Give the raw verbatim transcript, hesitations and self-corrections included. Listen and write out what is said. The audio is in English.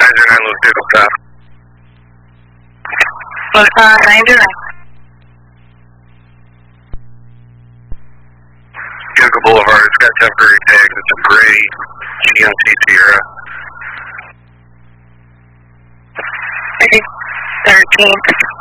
nine zero nine, Louis Vehicle stop. Uh, nine zero nine. Vehicle Boulevard, it's got temporary tags. It's a gray G M C Sierra. Okay, thirteenth.